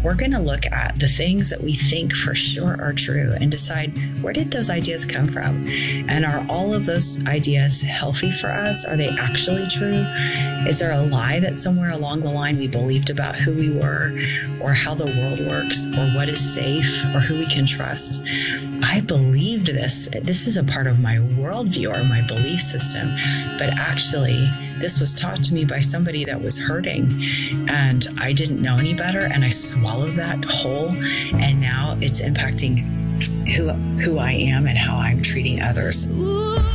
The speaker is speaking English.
we're going to look at the things that we think for sure are true and decide, where did those ideas come from? And are all of those ideas healthy for us? Are they actually true? Is there a lie that somewhere along the line we believed about who we were, or how the world works, or what is safe, or who we can trust? I believed this. This is a part of my worldview or my belief system. But actually, this was taught to me by somebody that was hurting, and I didn't know any better, and I swallowed that whole, and now it's impacting who I am and how I'm treating others.